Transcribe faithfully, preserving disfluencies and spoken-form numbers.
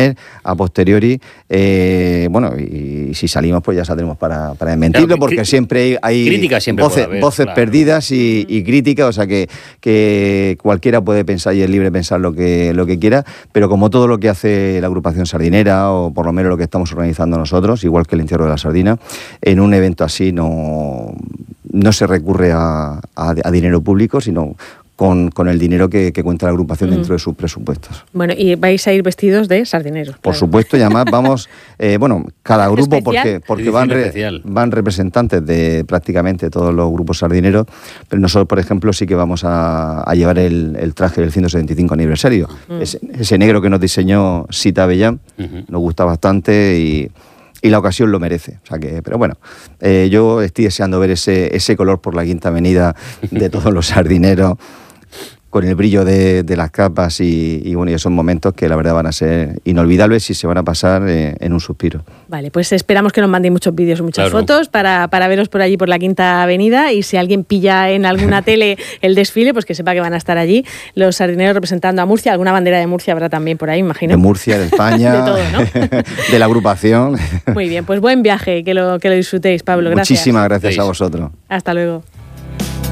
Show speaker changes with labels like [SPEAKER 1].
[SPEAKER 1] tener a posteriori, eh, bueno, y, y si salimos pues ya saldremos para, para desmentirlo, claro, porque siempre hay, hay
[SPEAKER 2] siempre
[SPEAKER 1] voces,
[SPEAKER 2] haber,
[SPEAKER 1] voces
[SPEAKER 2] claro.
[SPEAKER 1] perdidas y, y críticas, o sea que, que cualquiera puede pensar y es libre de pensar lo que, lo que quiera, pero como todo lo que hace la agrupación sardinera, o por lo menos lo que estamos organizando nosotros, igual que el entierro de la sardina, en un evento así no, no se recurre a, a, a dinero público, sino con, con el dinero que, que cuenta la agrupación mm. dentro de sus presupuestos.
[SPEAKER 3] Bueno, y vais a ir vestidos de sardineros.
[SPEAKER 1] Por
[SPEAKER 3] claro.
[SPEAKER 1] supuesto, y además vamos, eh, bueno, cada grupo, porque, porque van, re, van representantes de prácticamente todos los grupos sardineros, pero nosotros, por ejemplo, sí que vamos a, a llevar el, el traje del ciento setenta y cinco aniversario. Mm. Ese, ese negro que nos diseñó Sita Avellán, uh-huh. nos gusta bastante y... y la ocasión lo merece. O sea que, pero bueno, eh, yo estoy deseando ver ese, ese color por la Quinta Avenida de todos los sardineros, con el brillo de, de las capas y, y bueno, y esos momentos que la verdad van a ser inolvidables y se van a pasar eh, en un suspiro.
[SPEAKER 3] Vale, pues esperamos que nos mandéis muchos vídeos y muchas
[SPEAKER 2] claro.
[SPEAKER 3] fotos para, para veros por allí por la Quinta Avenida, y si alguien pilla en alguna tele el desfile, pues que sepa que van a estar allí los sardineros representando a Murcia. Alguna bandera de Murcia habrá también por ahí, imagino.
[SPEAKER 1] De Murcia, de España,
[SPEAKER 3] de todo, ¿no?
[SPEAKER 1] De la agrupación.
[SPEAKER 3] Muy bien, pues buen viaje, que lo, que lo disfrutéis, Pablo. Gracias.
[SPEAKER 1] Muchísimas gracias a vosotros.
[SPEAKER 3] Hasta luego.